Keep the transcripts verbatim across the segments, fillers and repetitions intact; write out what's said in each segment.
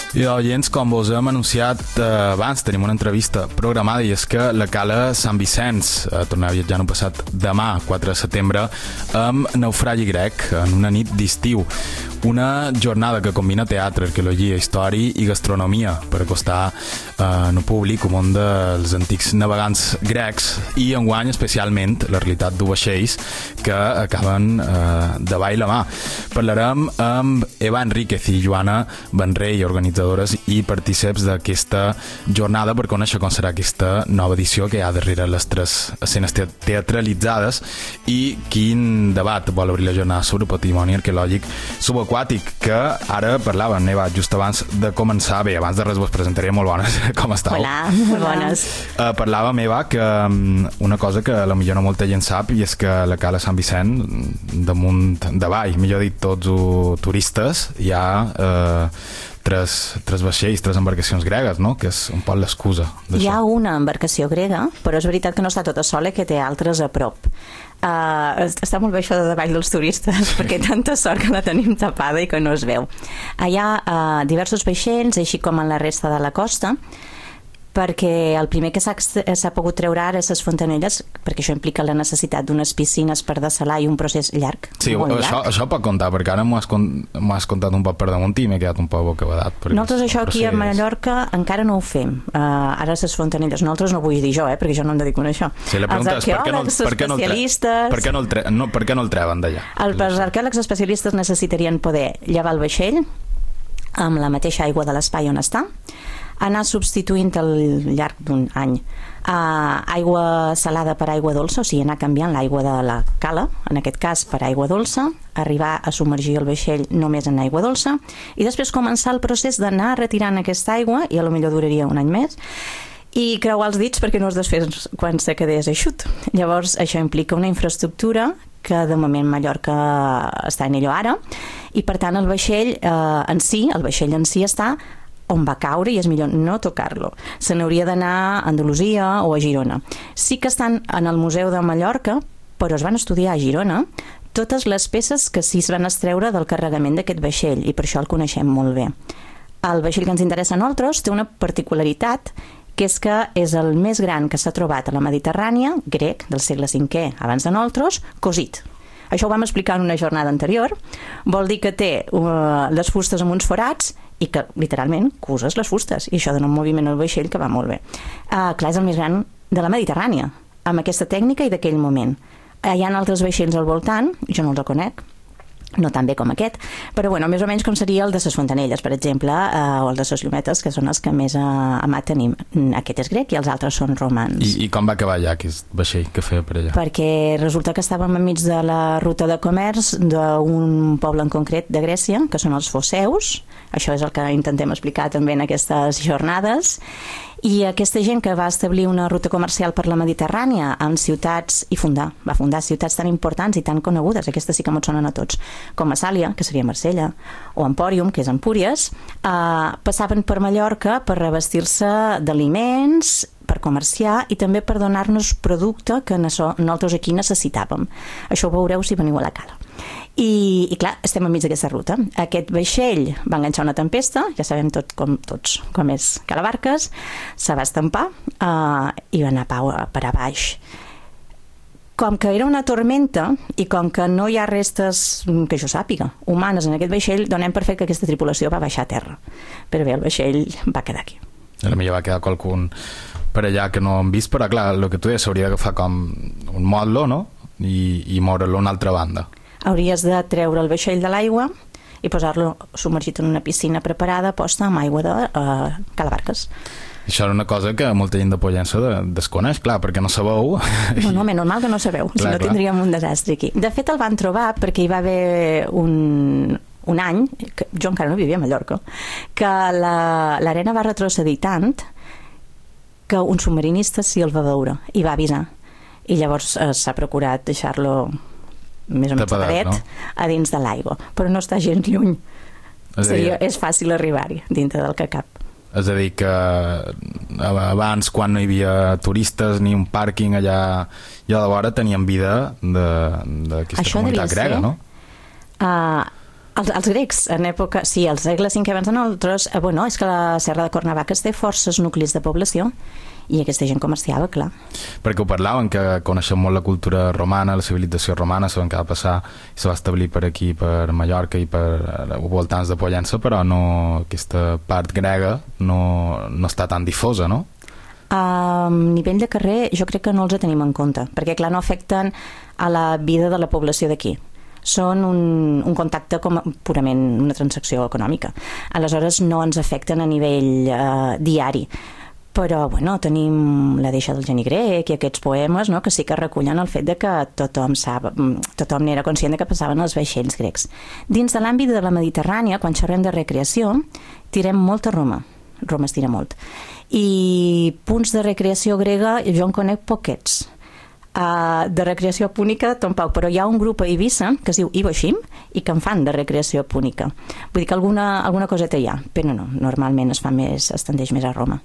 I oients, com vos hem anunciat eh, abans, tenim una entrevista programada i és que la Cala Sant Vicenç eh, tornarà a viatjar en un passat demà, quatre de setembre, amb Naufragi grec, en una nit d'estiu. Una jornada que combina teatre, arqueologia, història i gastronomia per acostar eh, en el públic un món dels antics navegants grecs i enguany especialment la realitat d'u vaixells que acaben eh, de ball la mà. Parlarem amb Eva Enríquez i Joana Benrey, organitzadores i partíceps d'aquesta jornada, per conèixer com serà aquesta nova edició que hi ha darrere les tres escenes teatralitzades i quin debat vol obrir la jornada sobre patrimoni arqueològic subaquàtic, que ara parlàvem, Eva, just abans de començar. Bé, abans de res vos presentaré. Molt bones, com estàu? Hola, molt bones. Uh, parlàvem, Eva, que um, una cosa que a la millor no molta gent sap i és que la Cala Sant Vicent, damunt de vall, millor dit, tots els turistes, hi ha uh, tres, tres vaixells, tres embarcacions gregues, no? Que és un poc l'excusa d'això. Hi ha una embarcació grega, però és veritat que no està tota sola, que té altres a prop. Uh, està molt bé això de davall dels turistes, perquè tanta sort que la tenim tapada i que no es veu. Hi ha uh, diversos vaixells, així com en la resta de la costa, perquè el primer que s'ha pogut treure ara és les fontanelles, perquè això implica la necessitat d'unes piscines per dessalar i un procés llarg. Sí, això, llarg. Això pot comptar, perquè ara m'ho has, has contat un poc per damunt i m'he quedat un poc bocabadat. Nosaltres això aquí a Mallorca encara no ho fem. Uh, ara les fontanelles, nosaltres no vull dir jo, eh, perquè jo no em dedico a això. Sí, la pregunta és per què no, per què no, especialistes... per què no, el, tre... no, per què no el treuen d'allà? El, els arqueòlegs especialistes necessitarien poder llevar el vaixell amb la mateixa aigua de l'espai on està, anar substituint al llarg d'un any uh, aigua salada per aigua dolça, o sigui, anar canviant l'aigua de la cala, en aquest cas per aigua dolça, arribar a submergir el vaixell només en aigua dolça i després començar el procés d'anar retirant aquesta aigua, i a lo millor duraria un any més, i creuar els dits perquè no es desfés quan se quedés eixut. Llavors això implica una infraestructura que de moment Mallorca està en ello ara, i per tant el vaixell eh, en si, el vaixell en si està on va caure i és millor no tocar-lo. Se n'hauria d'anar a Andalusia o a Girona. Sí que estan en el Museu de Mallorca, però es van estudiar a Girona totes les peces que sí es van extreure del carregament d'aquest vaixell, i per això el coneixem molt bé. El vaixell que ens interessa a nosaltres té una particularitat, que és que és el més gran que s'ha trobat a la Mediterrània, grec, del segle cinquè abans de nosaltres, cosit. Això ho vam explicar en una jornada anterior. Vol dir que té uh, les fustes amb uns forats i que literalment coses les fustes, i això dona un moviment al vaixell que va molt bé. Uh, clar, és el més gran de la Mediterrània, amb aquesta tècnica i d'aquell moment. Uh, hi ha altres vaixells al voltant, jo no els conec, no tan bé com aquest, però bueno, més o menys com seria el de les fontanelles, per exemple, eh, o el de les llumetes, que són els que més eh, amat tenim. Aquest és grec i els altres són romans. I, i com va acabar allà aquest vaixell que feia per allà? Perquè resulta que estàvem enmig de la ruta de comerç d'un poble en concret de Grècia, que són els foceus. Això és el que intentem explicar també en aquestes jornades. I aquesta gent que va establir una ruta comercial per la Mediterrània en ciutats, i fundar, va fundar ciutats tan importants i tan conegudes, aquestes sí que ens sonen a tots, com Massàlia, que seria Marsella, o Empòrium, que és Empúries, eh, passaven per Mallorca per revestir-se d'aliments, per comerciar i també per donar-nos producte que nosaltres aquí necessitàvem. Això ho veureu si veniu a la Cala. I, i clar, estem enmig d'aquesta ruta. Aquest vaixell va enganxar una tempesta, ja sabem tot com, tots com és Calabarques, se va estampar uh, i va anar per a baix. Com que era una tormenta i com que no hi ha restes, que jo sàpiga, humanes en aquest vaixell, donem per fet que aquesta tripulació va baixar a terra. Però bé, el vaixell va quedar aquí. A la millor va quedar qualcun per allà que no hem vist, però clar, el que tu deies, s'hauria d'agafar com un motlo, no? I, i moure'l a una altra banda. Hauries de treure el vaixell de l'aigua i posar-lo submergit en una piscina preparada posta amb aigua de uh, Calabarques. Això era una cosa que molta gent de Pollença desconeix, clar, perquè no sabeu. No, no, normal que no sabeu, clar, si no clar. Tindríem un desastre aquí. De fet, el van trobar perquè hi va haver un, un any, que jo encara no vivia a Mallorca, que l'arena va retrocedir tant que un submarinista sí el va veure i va avisar. I llavors eh, s'ha procurat deixar-lo més o menys paret, no? A dins de l'aigua. Però no està gens lluny. És, Seria, dir, és fàcil arribar-hi, dintre del que cap. És a dir, que abans, quan no hi havia turistes ni un pàrquing allà, allà de vora, tenien vida d'aquesta comunitat grega, no? Uh, Els, els grecs, en època... Sí, el segle cinquè abans de nosaltres... Eh, bueno, és que la Serra de Cornavaques té forces nuclis de població i aquesta gent comerciava, clar. Perquè ho parlaven, que coneixem molt la cultura romana, la civilització romana, saben que va passar i se va establir per aquí, per Mallorca i per als voltants de Pollença, però no, aquesta part grega no, no està tan difosa, no? A nivell de carrer jo crec que no els tenim en compte, perquè clar, no afecten a la vida de la població d'aquí. Són un, un contacte com purament una transacció econòmica. Aleshores no ens afecten a nivell eh, diari. Però, bueno, tenim la deixa del geni grec i aquests poemes, no?, que sí que recullen el fet de que tothom sap, tothom n'era conscient de que passaven els vaixells grecs. Dins de l'àmbit de la Mediterrània, quan xerrem de recreació, tirem molt a Roma. Roma es tira molt. I punts de recreació grega jo en conec poquets. Uh, de recreació púnica tampoc, però hi ha un grup a Eivissa que es diu Ivoshim i que en fan de recreació púnica. Vull dir que alguna, alguna coseta hi ha, però no, normalment es fa més, es tendeix més a Roma.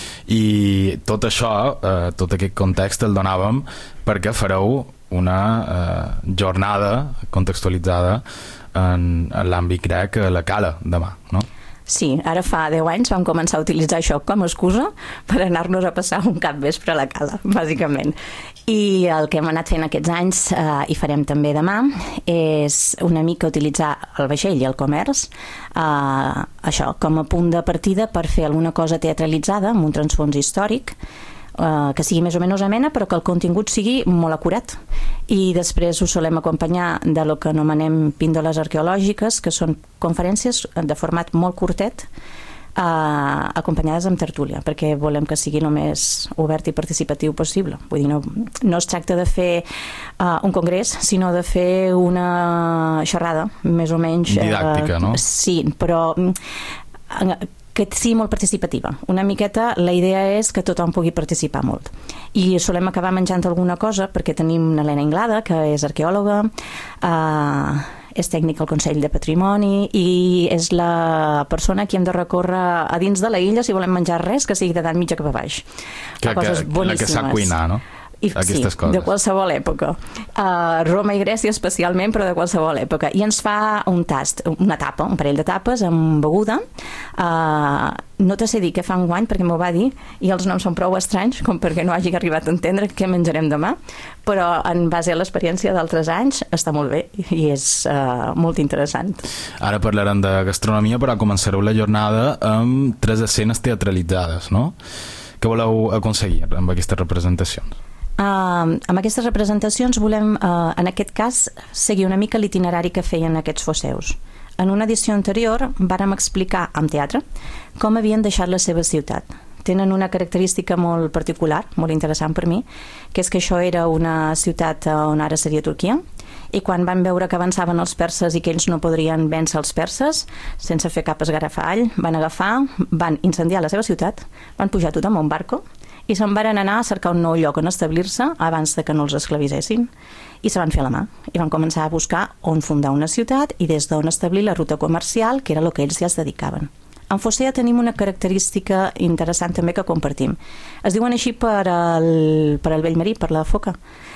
I tot això, eh, tot aquest context el donàvem perquè fareu una eh, jornada contextualitzada en, en l'àmbit grec a la Cala demà, no? Sí, ara fa deu anys vam començar a utilitzar això com a excusa per anar-nos a passar un capvespre a la Cala, bàsicament. I el que hem anat fent aquests anys, eh, i farem també demà, és una mica utilitzar el vaixell i el comerç, eh, això, com a punt de partida per fer alguna cosa teatralitzada amb un transfons històric, Uh, que sigui més o menys amena, però que el contingut sigui molt acurat. I després ho solem acompanyar de lo que anomenem píndoles arqueològiques, que són conferències de format molt curtet, uh, acompanyades amb tertúlia, perquè volem que sigui el més obert i participatiu possible. Vull dir, no, no es tracta de fer uh, un congrés, sinó de fer una xerrada, més o menys... Didàctica, uh, no? Sí, però... Uh, que sigui molt participativa. Una miqueta la idea és que tothom pugui participar molt. I solem acabar menjant alguna cosa perquè tenim l'Helena Inglada, que és arqueòloga, eh, és tècnica al Consell de Patrimoni i és la persona que hem de recórrer a dins de la illa si volem menjar res que sigui de tant mitja cap a baix. Que, coses que, boníssimes. La que sap cuinar, no? I, sí, coses. De qualsevol època. Uh, Roma i Grècia especialment, però de qualsevol època. I ens fa un tast, una tapa, un parell de tapes amb beguda. Uh, no te sé dir què fa enguany, perquè m'ho va dir, i els noms són prou estranys, com perquè no hagi arribat a entendre què menjarem demà, però en base a l'experiència d'altres anys està molt bé i és uh, molt interessant. Ara parlarem de gastronomia, però començareu la jornada amb tres escenes teatralitzades, no? Què voleu aconseguir amb aquestes representacions? Uh, amb aquestes representacions volem, uh, en aquest cas, seguir una mica l'itinerari que feien aquests foseus. En una edició anterior vàrem explicar amb teatre com havien deixat la seva ciutat. Tenen una característica molt particular, molt interessant per mi, que és que això era una ciutat on ara seria Turquia, i quan van veure que avançaven els perses i que ells no podrien vèncer els perses, sense fer cap esgarafall, van agafar, van incendiar la seva ciutat, van pujar tothom a un barco i se'n van anar a cercar un nou lloc on establir-se abans de que no els esclavitzessin, i se van fer a la mà i van començar a buscar on fundar una ciutat i des d'on establir la ruta comercial, que era el que ells ja es dedicaven. En Focea tenim una característica interessant també que compartim. Es diuen així per al, per al vell marí, per la foca,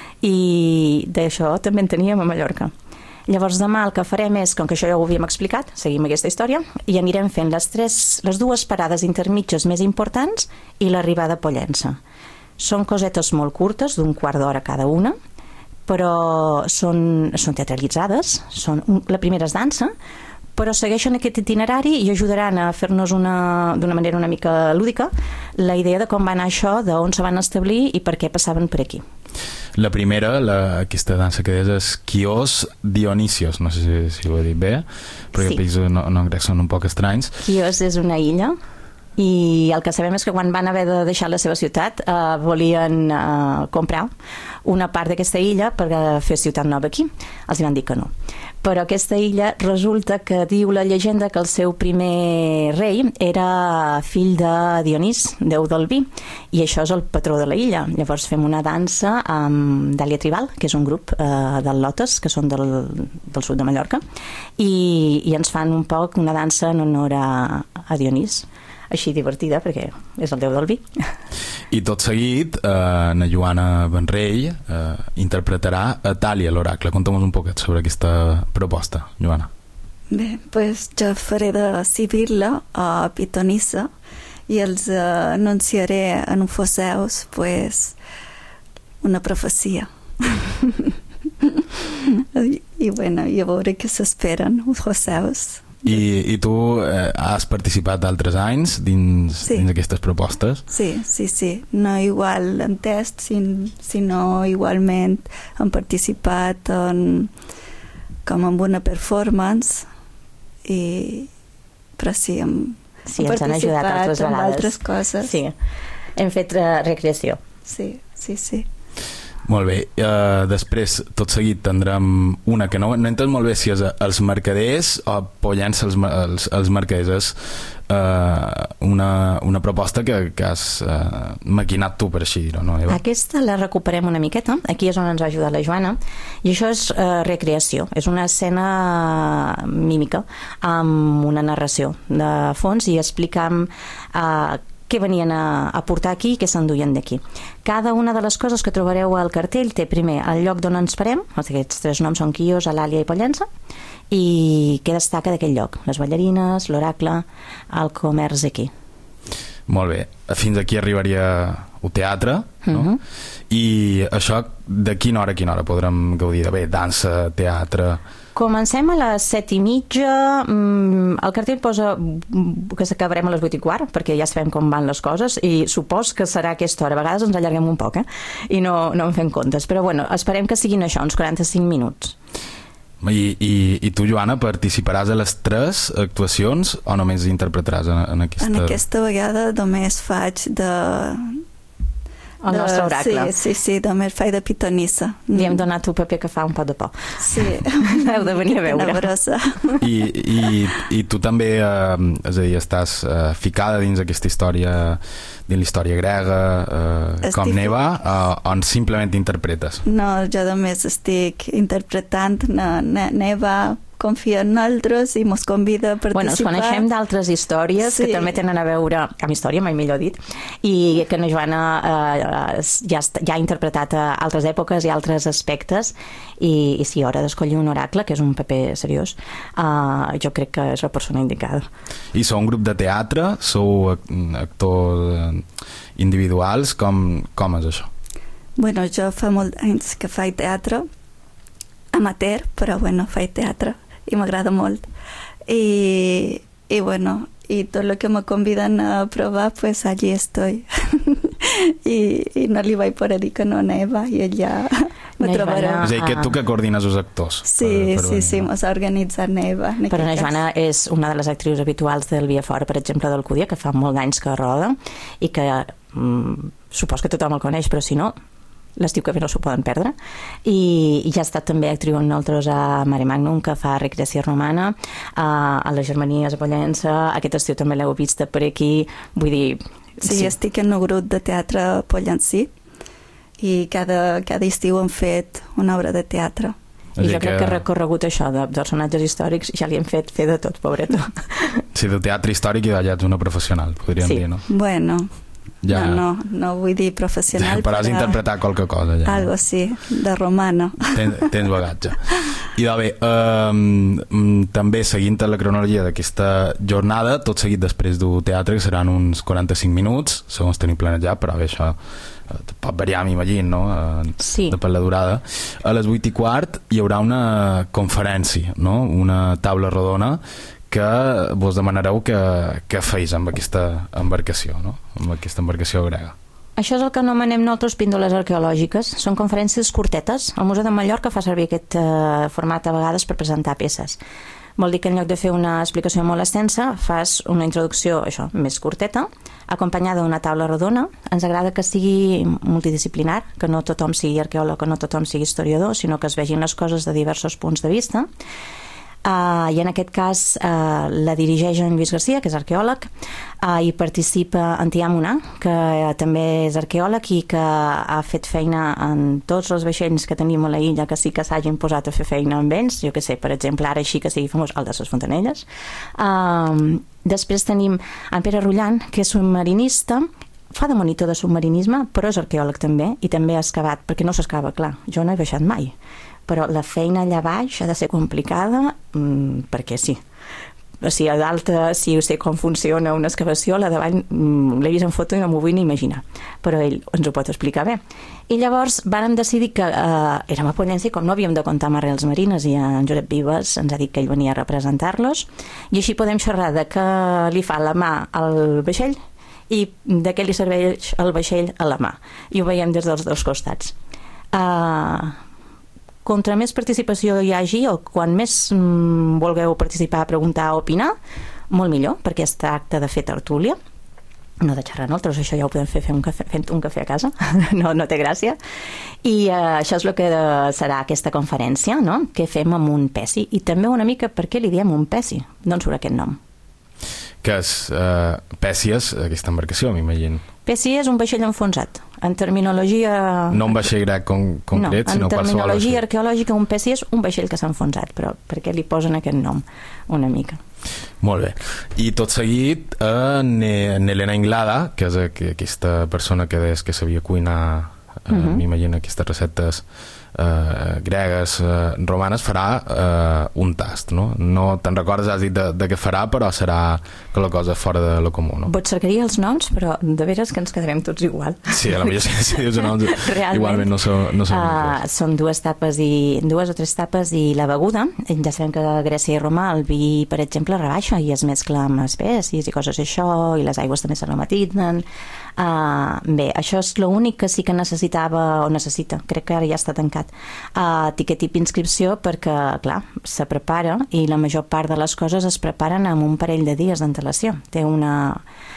i d'això també en teníem a Mallorca. Llavors demà el que farem és, com que això ja ho havíem explicat, seguim aquesta història i anirem fent les, tres, les dues parades intermitges més importants i l'arribada a Pollença. Són cosetes molt curtes, d'un quart d'hora cada una, però són, són teatralitzades, són, la primera és dansa, però segueixen aquest itinerari i ajudaran a fer-nos d'una manera una mica lúdica la idea de com va anar això, d'on se van establir i per què passaven per aquí. La primera, la, aquesta dansa que deies, és Quios Dionisios, no sé si, si ho he dit bé, perquè sí. Els països no, no en grec són un poc estranys. Quios és una illa i el que sabem és que quan van haver de deixar la seva ciutat eh, volien eh, comprar una part d'aquesta illa per fer ciutat nova aquí. Els van dir que no. Però aquesta illa resulta que diu la llegenda que el seu primer rei era fill de Dionís, déu del vi, i això és el patró de la illa. Llavors fem una dansa amb Dàlia Tribal, que és un grup eh, del Lotes, que són del, del sud de Mallorca, i, i ens fan un poc una dansa en honor a, a Dionís, així divertida, perquè és el déu del vi. I tot seguit, eh, na Joana Benrell eh, interpretarà a Tàlia, l'oracle. Conta'm un poquet sobre aquesta proposta, Joana. Bé, pues jo faré de Sibilla a Pitonissa i els uh, anunciaré en un Foseus pues, una profecia. I, I bueno, i a veure què s'esperen uns Foseus. I, i tu eh, has participat altres anys dins, sí. dins aquestes propostes? Sí, sí, sí. No igual en test, sin, sinó igualment han participat en, com en una performance i però sí, hem, sí, hem ens han ajudat altres en vegades. altres coses. Sí, hem fet uh, recreació. Sí, sí, sí. Molt bé, uh, després tot seguit tindrem una que no, no entenc molt bé si és els mercaders o pollença els, els, els mercaders, és uh, una, una proposta que, que has uh, maquinat tu, per així dir-ho, no, Eva? Aquesta la recuperem una miqueta, aquí és on ens ha ajudat la Joana, i això és uh, recreació, és una escena mímica amb una narració de fons i explicam uh, què venien a, a portar aquí i què s'enduien d'aquí. Cada una de les coses que trobareu al cartell té primer el lloc d'on ens parem, aquests tres noms són Quios, Alàlia i Pollença, i què destaca d'aquell lloc? Les ballarines, l'oracle, el comerç aquí. Molt bé, fins aquí arribaria el teatre, no? Uh -huh. I això de quina hora a quina hora podrem gaudir de bé? Dansa, teatre... Comencem a les set i mitja, el cartell posa que s'acabarem a les vuit i quart, perquè ja sabem com van les coses, i supos que serà aquesta hora. A vegades ens allarguem un poc, eh? I no, no en fem comptes. Però bueno, esperem que siguin això, uns quaranta-cinc minuts. I, i, i tu, Joana, participaràs a les tres actuacions o només interpretaràs en, en aquesta... En aquesta vegada només faig de... El de, nostre oracle. Sí, sí, sí, només faig de Pitonissa. Li hem donat un paper que fa un pot de por. Sí. Heu de venir a veure. I, i, I tu també, eh, és a dir, estàs eh, ficada dins aquesta història, dins la història grega, eh, com estic... Neva, eh, on simplement interpretes? No, jo només estic interpretant na, na, Neva confia en nosaltres i mos convida a participar. Bueno, ens coneixem d'altres històries sí. que també tenen a veure amb història, mai millor dit, i que la Joana eh, ja, ja ha interpretat a altres èpoques i altres aspectes, i, i sí, hora d'escollir un oracle, que és un paper seriós, eh, jo crec que és la persona indicada. I sou un grup de teatre? Sou actors individuals? Com, com és això? Bueno, jo fa molt anys que faig teatre, amateur, però bueno, faig teatre i m'agrada molt i, i bueno i tot el que me conviden a provar pues allí estoy I, i no li vaig poder dir que no Neva i ella me no, trobarà. És a dir, que tu que coordines els actors. Sí, per, per sí, sí, mos ha organitzat Neva. Però la Joana és una de les actrius habituals del Via Fora, per exemple, del Cúdia, que fa molt d'anys que roda i que mm, supos que tothom el coneix, però si no l'estiu que ve no s'ho poden perdre, i, i ja ha estat també actriu amb nosaltres a Mare Magnum, que fa recreació romana, a, a les Germanies a Pollença, aquest estiu també l'heu vista per aquí, vull dir... Sí, sí. Estic en un grup de teatre pollencí i cada, cada estiu hem fet una obra de teatre. I jo crec que ha recorregut això de personatges històrics, ja li hem fet fer de tot, pobreto. Sí, del teatre històric i d'allà ets una professional, podríem sí. dir, no? Bueno... Ja. No, no, no vull dir professional, ja, però has d'interpretar qualque cosa ja. Algo sí, de romano. Tens, tens bagatge. I de bé, eh, també seguint la cronologia d'aquesta jornada, tot seguit després d'un teatre, que seran uns quaranta-cinc minuts, segons tenim planejat, però bé, això pot variar, m'imagino, no? Eh, sí. De per la durada. A les vuit i quart hi haurà una conferència, no? Una taula rodona que vos demanareu que, que feis amb aquesta embarcació, no? Amb aquesta embarcació grega. Això és el que anomenem nosaltres píndoles arqueològiques. Són conferències curtetes. El Museu de Mallorca fa servir aquest eh, format a vegades per presentar peces. Vol dir que en lloc de fer una explicació molt extensa, fas una introducció, això, més curteta, acompanyada d'una taula rodona. Ens agrada que sigui multidisciplinar, que no tothom sigui arqueòleg, que no tothom sigui historiador, sinó que es vegin les coses de diversos punts de vista. Uh, i en aquest cas uh, la dirigeix en Lluís Garcia, que és arqueòleg, uh, i participa en Tià Monà, que uh, també és arqueòleg i que ha fet feina en tots els vaixells que tenim a la illa, que sí que s'hagin posat a fer feina amb ells, jo que sé, per exemple, ara així que sigui famós el de les Fontanelles. Uh, després tenim en Pere Rullant, que és submarinista, fa de monitor de submarinisme, però és arqueòleg també, i també ha excavat, perquè no s'excava, clar, jo no he baixat mai. però la feina allà baix ha de ser complicada mm, perquè sí. O sigui, a dalt sí sé com funciona una excavació, la davall mm, l'he vist en foto i no m'ho vull ni imaginar, però ell ens ho pot explicar bé. I llavors vàrem decidir que eh, érem a Pollença i com no havíem de comptar amb arrels marines i en Josep Vives ens ha dit que ell venia a representar-los i així podem xerrar de que li fa la mà al vaixell i de què li serveix el vaixell a la mà. I ho veiem des dels dos costats. Uh, contra més participació hi hagi o quan més mm, vulgueu participar, preguntar o opinar, molt millor, perquè es tracta de fer tertúlia, no de xerrar nosaltres, això ja ho podem fer fent un cafè, fent un cafè a casa, no, no té gràcia. I uh, això és el que serà aquesta conferència, no? Que fem amb un Pesci. I també una mica per què li diem un Pesci, d'on surt aquest nom? Que és uh, Pècies, aquesta embarcació, m'imagino. Pesci és un vaixell enfonsat. En terminologia... No un vaixell grec con concret, no, sinó qualsevol vaixell. En terminologia arqueològica un Pesci és un vaixell que s'ha enfonsat, però per què li posen aquest nom una mica? Molt bé. I tot seguit a Nelena Inglada, que és aquesta persona que deies que sabia cuinar, uh, uh -huh. m'imagino aquestes receptes Uh, gregues, uh, romanes, farà uh, un tast, no? No te'n recordes, has dit de, de què farà, però serà que la cosa fora de lo comú, no? Vos cercaria els noms, però de veres que ens quedarem tots igual. Sí, a la millor si dius noms igualment no són no uh, són dues tapes i dues o tres tapes i la beguda, ja sabem que a Grècia i Roma el vi, per exemple, rebaixa i es mescla amb espècies i coses això, i les aigües també s'aromatitzen. Uh, bé, això és l'únic que sí que necessitava o necessita, crec que ara ja està tancat, uh, tiquet i inscripció, perquè clar, se prepara i la major part de les coses es preparen amb un parell de dies d'antelació, té una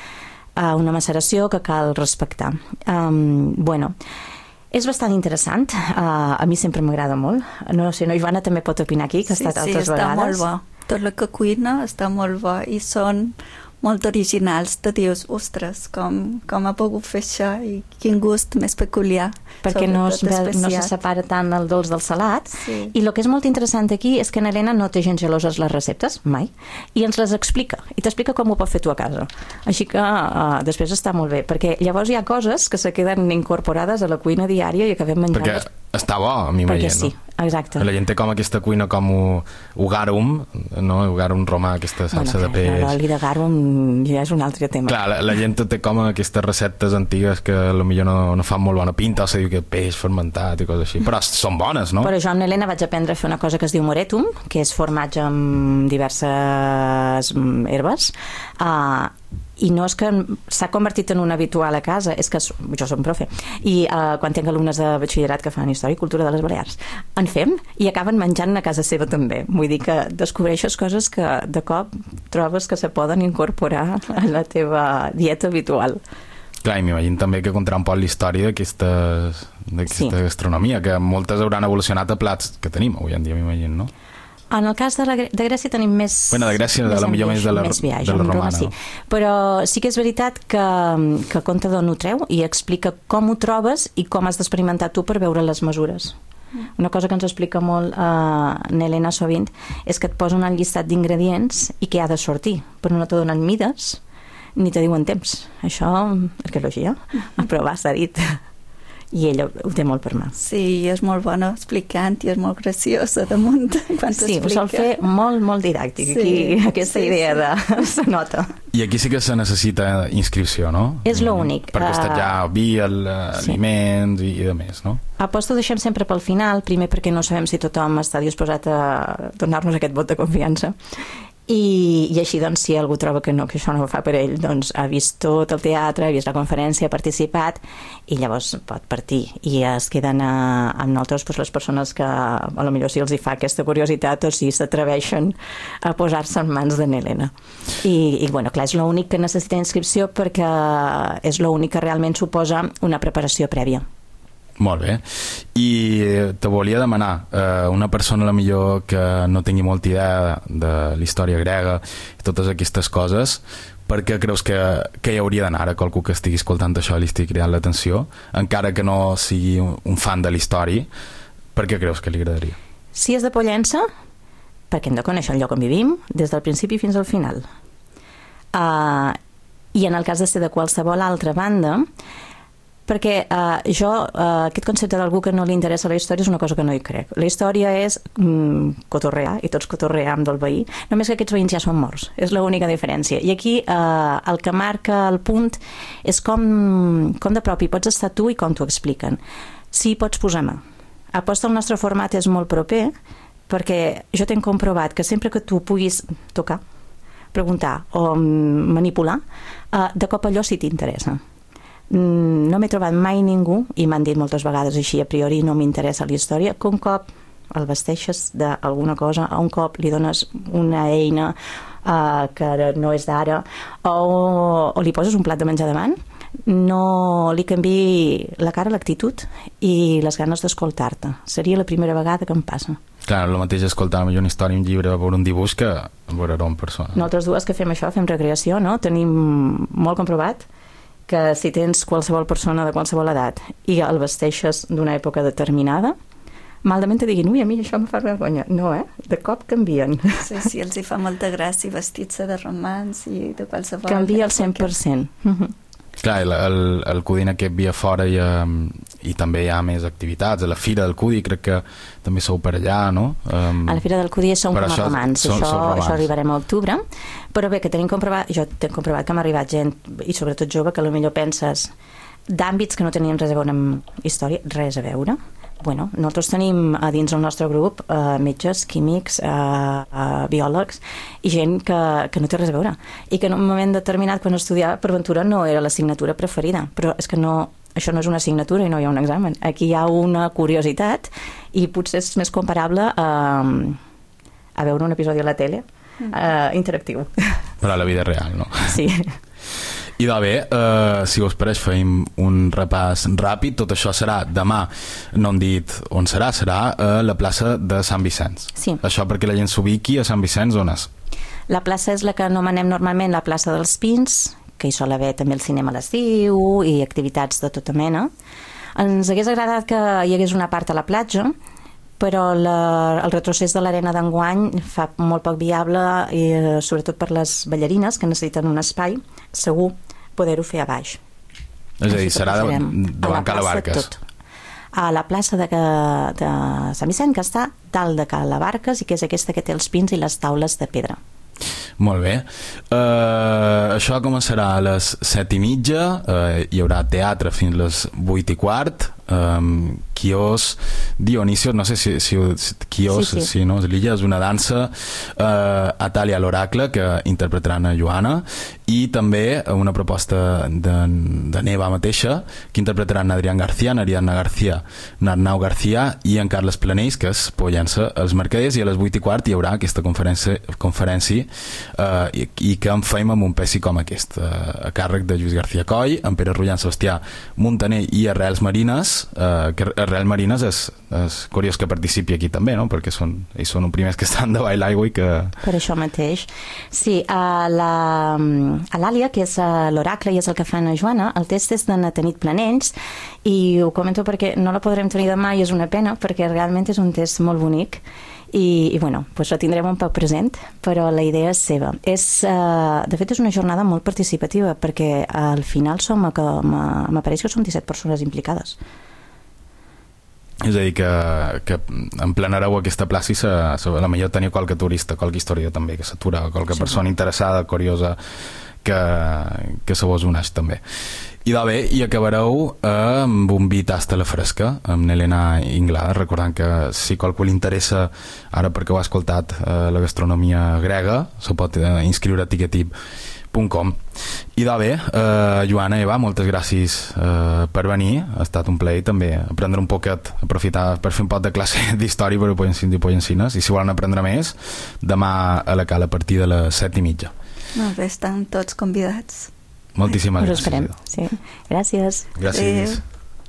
uh, una maceració que cal respectar. Um, bueno, és bastant interessant, uh, a mi sempre m'agrada molt, no sé, no, Joana també pot opinar aquí, que ha sí, estat sí, altres està vegades. molt bo, tot el que cuina està molt bo i són molt originals, te dius, ostres, com, com ha pogut fer això i quin gust més peculiar. Perquè no, es ve, no se separa tant el dolç del salat. Sí. I el que és molt interessant aquí és que en Helena no té gens geloses les receptes, mai, i ens les explica, i t'explica com ho pot fer tu a casa. Així que uh, després està molt bé, perquè llavors hi ha coses que se queden incorporades a la cuina diària i acabem menjant. Perquè està bo, a mi m'imagino. Perquè sí, exacte. La gent té com aquesta cuina com ugarum, no? Ugarum romà, aquesta salsa bueno, de peix. L'oli de garum ja és un altre tema. Clar, la, la gent té com aquestes receptes antigues que potser no, no fan molt bona pinta, o se diu que peix fermentat i coses així, però són bones, no? Però jo amb l'Helena vaig aprendre a fer una cosa que es diu moretum, que és formatge amb diverses herbes, uh, i no és que s'ha convertit en un habitual a casa, és que jo som profe i uh, quan tinc alumnes de batxillerat que fan història i cultura de les Balears en fem i acaben menjant a casa seva també, vull dir que descobreixes coses que de cop trobes que se poden incorporar a la teva dieta habitual. Clar, i m'imagino també que contarà un poc la història d'aquesta sí. gastronomia, que moltes hauran evolucionat a plats que tenim avui en dia, m'imagino, no? En el cas de, la, de Grècia tenim més... Bueno, de Grècia, de la millor més de la, més viatge, de la romana. Sí. Però sí que és veritat que, que compta d'on ho treu i explica com ho trobes i com has d'experimentar tu per veure les mesures. Una cosa que ens explica molt uh, Nelena sovint és que et posen el llistat d'ingredients i què ha de sortir, però no te donen mides ni te diuen temps. Això, arqueologia, però va, s'ha dit. I ella ho té molt per mà. Sí, és molt bona explicant i és molt graciosa damunt quan sí, ho sol fer molt, molt didàctic. Sí, aquí, aquesta sí, idea sí. de... se nota. I aquí sí que se necessita inscripció, no? És l'únic. Per costellar vi, el, sí. aliments i, i de més, no? A post ho deixem sempre pel final, primer perquè no sabem si tothom està disposat a donar-nos aquest vot de confiança. I, i així doncs si algú troba que no, que això no ho fa per ell, doncs ha vist tot el teatre, ha vist la conferència, ha participat i llavors pot partir i es queden a, amb nosaltres doncs, les persones que a lo millor si els hi fa aquesta curiositat o si s'atreveixen a posar-se en mans de Nelena i, i bueno, clar, és l'únic que necessita inscripció perquè és l'únic que realment suposa una preparació prèvia. Molt bé. I te volia demanar, eh, una persona a la millor que no tingui molta idea de la història grega i totes aquestes coses, per què creus que, que hi hauria d'anar a qualcú que estigui escoltant això i li estigui cridant l'atenció, encara que no sigui un, un fan de la història, per què creus que li agradaria? Si és de Pollença, perquè hem de conèixer el lloc on vivim des del principi fins al final. Uh, I en el cas de ser de qualsevol altra banda, perquè uh, jo, uh, aquest concepte d'algú que no li interessa la història és una cosa que no hi crec. La història és mm, cotorrear, i tots cotorream del veí, només que aquests veïns ja són morts, és l'única diferència. I aquí uh, el que marca el punt és com, com de propi pots estar tu i com t'ho expliquen. Sí, pots posar mà. Aposta el nostre format és molt proper, perquè jo t'he comprovat que sempre que tu puguis tocar, preguntar o manipular, uh, de cop allò sí t'interessa. Mm, no m'he trobat mai ningú, i m'han dit moltes vegades així, a priori no m'interessa la història, que un cop el vesteixes d'alguna cosa, a un cop li dones una eina uh, que no és d'ara, o, o li poses un plat de menjar davant, no li canviï la cara, l'actitud i les ganes d'escoltar-te. Seria la primera vegada que em passa. Clar, el mateix escoltar una història, un llibre, veure un dibuix que veure en persona. Nosaltres dues que fem això, fem recreació, no? Tenim molt comprovat que si tens qualsevol persona de qualsevol edat i el vesteixes d'una època determinada, malament te diguin, ui, a mi això em fa vergonya. No, eh? De cop canvien. Sí, sí, els hi fa molta gràcia vestir-se de romans i de qualsevol... Canvia el cent per cent. Clar, el, el, el Cudi aquest via fora i, um, i també hi ha més activitats. A la Fira del Cudi crec que també sou per allà, no? Um, a la Fira del Cudi som com a romans, això, això, això arribarem a octubre, però bé, que tenim comprovat, jo tinc comprovat que m'ha arribat gent, i sobretot jove, que potser penses d'àmbits que no tenien res a veure amb història, res a veure. Bueno, nosaltres tenim a dins el nostre grup eh, metges, químics, eh, eh, biòlegs i gent que, que no té res a veure i que en un moment determinat quan estudiava per ventura no era l'assignatura preferida, però és que no, això no és una assignatura i no hi ha un examen, aquí hi ha una curiositat i potser és més comparable a, a veure un episodi a la tele eh, interactiu. Però a la vida real, no? Sí. I de bé, eh, si us pareix fem un repàs ràpid. Tot això serà demà, no han dit on serà, serà a la plaça de Sant Vicenç. Sí. Això perquè la gent s'ubiqui a Sant Vicenç, on és? La plaça és la que anomenem normalment la plaça dels Pins, que hi sol haver també el cinema a l'estiu i activitats de tota mena. Ens hagués agradat que hi hagués una part a la platja, però la, el retrocés de l'arena d'enguany fa molt poc viable, i sobretot per les ballarines que necessiten un espai segur poder-ho fer a baix. És a dir, serà davant Cala Barques. Tot. A la plaça de, de Sant Vicent, que està dalt de Cala Barques i que és aquesta que té els pins i les taules de pedra. Molt bé. Uh, això començarà a les set i mitja, uh, hi haurà teatre fins a les vuit i quart, um, Quios Dionisios, no sé si, si, si Quios, sí, sí. Si no, l'illa és una dansa, uh, Atàlia l'Oracle, que interpretaran a Joana, i també una proposta de, de Neva mateixa, que interpretaran Adrián García, Ariadna García, Arnau García i en Carles Planells, que es pollença els mercaders, i a les vuit i quart hi haurà aquesta conferència, conferència uh, i, i que en feim amb un pessi com aquest, uh, a càrrec de Lluís García Coll, en Pere Rullan, Sebastià Montaner i Arrels Marines, uh, que Arrels Marines és, és curiós que participi aquí també, no? Perquè són, ells són els primers que estan de baix l'aigua i que... Per això mateix. Sí, a la, a l'Àlia, que és l'oracle i és el que fan a Joana, el test és de Natanit Planells, i ho comento perquè no la podrem tenir demà i és una pena, perquè realment és un test molt bonic i, i bueno, pues la tindrem un poc present, però la idea és seva. És, uh, de fet, és una jornada molt participativa, perquè al final som, que m'apareix que som disset persones implicades. És a dir, que, que emplenareu aquesta plaça i se, se, a la millor teniu qualque turista, qualque història també que s'atura, qualque sí, persona interessada, curiosa, que, que se vos uneix també. I de bé, i acabareu amb un vi tasta a la fresca, amb Helena Inglada, recordant que si qualcú li interessa, ara perquè ho ha escoltat, eh, la gastronomia grega, se pot eh, inscriure a ticketip punt com. I de bé, eh, Joana, Eva, moltes gràcies eh, per venir, ha estat un plaer també aprendre un poquet, aprofitar per fer un poc de classe d'història per Pollancins i Pollancines, i si volen aprendre més, demà a la Cala a partir de les set i mitja. Molt bé, estan tots convidats. Moltíssimes gràcies. Us esperem, sí. Gràcies. Gràcies.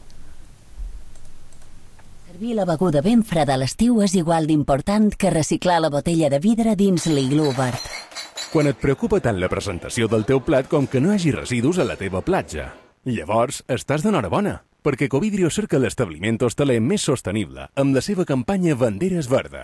Servir la beguda ben freda a l'estiu és igual d'important que reciclar la botella de vidre dins l'iglú verd. Quan et preocupa tant la presentació del teu plat com que no hi hagi residus a la teva platja. Llavors, estàs d'enhorabona, perquè Covidrio cerca l'establiment hostaler més sostenible amb la seva campanya Banderes Verdes.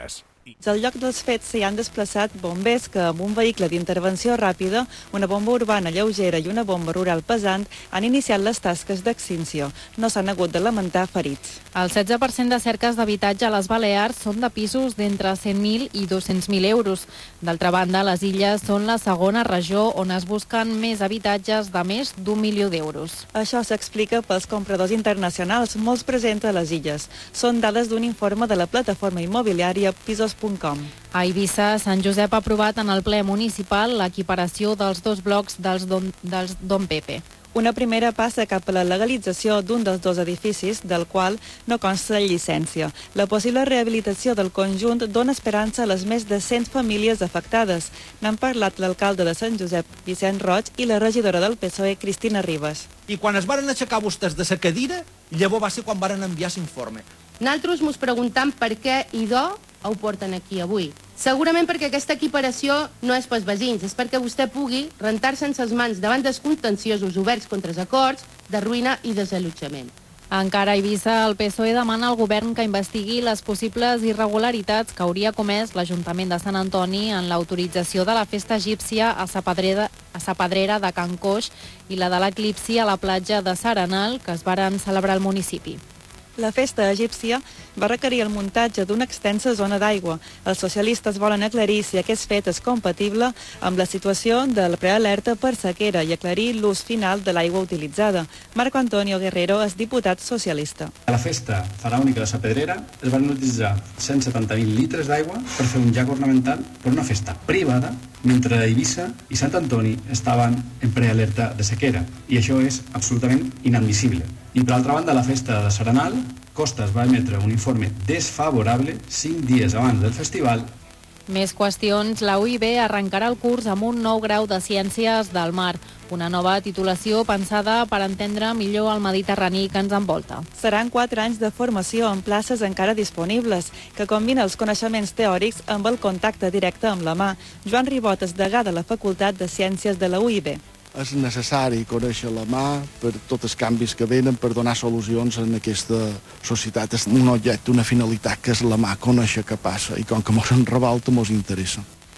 Al lloc dels fets s'hi han desplaçat bombers que amb un vehicle d'intervenció ràpida, una bomba urbana lleugera i una bomba rural pesant han iniciat les tasques d'extinció. No s'han hagut de lamentar ferits. El setze per cent de cerques d'habitatge a les Balears són de pisos d'entre cent mil i dos-cents mil euros. D'altra banda, les illes són la segona regió on es busquen més habitatges de més d'un milió d'euros. Això s'explica pels compradors internacionals, molts presents a les illes. Són dades d'un informe de la plataforma immobiliària pisos punt com. A Eivissa, Sant Josep ha aprovat en el ple municipal l'equiparació dels dos blocs dels Don, dels Don Pepe. Una primera passa cap a la legalització d'un dels dos edificis, del qual no consta llicència. La possible rehabilitació del conjunt dona esperança a les més de cent famílies afectades. N'han parlat l'alcalde de Sant Josep, Vicent Roig, i la regidora del P S O E, Cristina Ribas. I quan es varen aixecar vostès de la cadira, llavors va ser quan varen enviar l'informe. Nosaltres mos preguntam per què i do ho porten aquí avui. Segurament perquè aquesta equiparació no és pels veïns, és perquè vostè pugui rentar-se en les mans davant dels contenciosos oberts contra els acords de ruïna i desallotjament. Encara a Eivissa, el P S O E demana al govern que investigui les possibles irregularitats que hauria comès l'Ajuntament de Sant Antoni en l'autorització de la festa egípcia a Sa Pedrera, a Sa Pedrera de Can Coix i la de l'eclipsi a la platja de S'Arenal, que es varen celebrar al municipi. La festa egípcia va requerir el muntatge d'una extensa zona d'aigua. Els socialistes volen aclarir si aquest fet és compatible amb la situació de la prealerta per sequera i aclarir l'ús final de l'aigua utilitzada. Marco Antonio Guerrero és diputat socialista. A la festa faraònica de Sa Pedrera es van utilitzar cent setanta mil litres d'aigua per fer un llac ornamental per una festa privada, mentre Eivissa i Sant Antoni estaven en prealerta de sequera. I això és absolutament inadmissible. I per altra banda, la festa de S'Arenal, Costas va emetre un informe desfavorable cinc dies abans del festival. Més qüestions. La U I B arrencarà el curs amb un nou grau de Ciències del Mar, una nova titulació pensada per entendre millor el Mediterrani que ens envolta. Seran quatre anys de formació en places encara disponibles, que combina els coneixements teòrics amb el contacte directe amb la mà. Joan Ribot és degà de la Facultat de Ciències de la U I B. És necessari conèixer la mà per tots els canvis que venen, per donar solucions en aquesta societat. És un objecte, una finalitat que és la mà, conèixer què passa, i com que mos en revolta, mos interessa.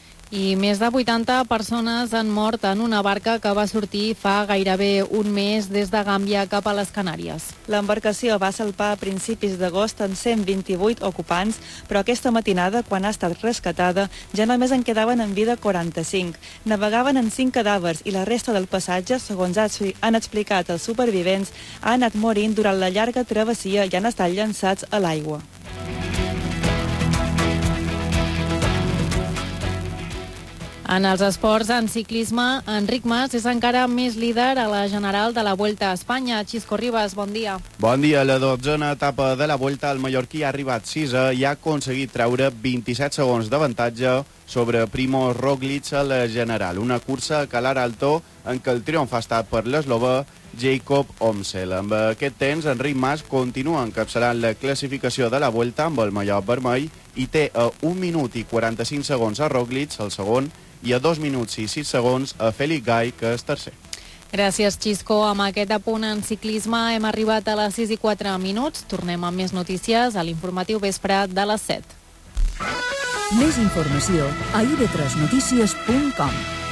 I més de vuitanta persones han mort en una barca que va sortir fa gairebé un mes des de Gàmbia cap a les Canàries. L'embarcació va salpar a principis d'agost amb cent vint-i-vuit ocupants, però aquesta matinada, quan ha estat rescatada, ja només en quedaven en vida quaranta-cinc. Navegaven en cinc cadàvers i la resta del passatge, segons han explicat els supervivents, ha anat morint durant la llarga travessia i han estat llançats a l'aigua. En els esports, en ciclisme, Enric Mas és encara més líder a la general de la Vuelta a Espanya. Xisco Ribas, bon dia. Bon dia. La dotzena etapa de la Vuelta, el mallorquí ha arribat sisè i ha aconseguit treure vint-i-set segons d'avantatge sobre Primož Roglič a la general. Una cursa que l'ara alto en què el triomf ha estat per l'eslovè Jacob Omsel. Amb aquest temps, Enric Mas continua encapçalant la classificació de la Vuelta amb el mallot vermell i té a un minut i quaranta-cinc segons a Roglič, el segon, i a dos minuts i sis segons a Félix Gay, que és tercer. Gràcies, Xisco. Amb aquest apunt en ciclisme hem arribat a les sis i quatre minuts. Tornem amb més notícies a l'informatiu vespre de les set. Més informació a i de tres notícies punt com.